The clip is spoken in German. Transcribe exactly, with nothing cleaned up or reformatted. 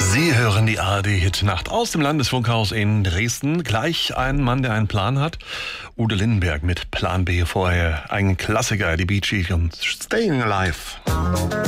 Sie hören die A R D-Hit-Nacht aus dem Landesfunkhaus in Dresden. Gleich ein Mann, der einen Plan hat. Udo Lindenberg mit Plan B. Vorher ein Klassiker, die Bee Gees und Staying Alive.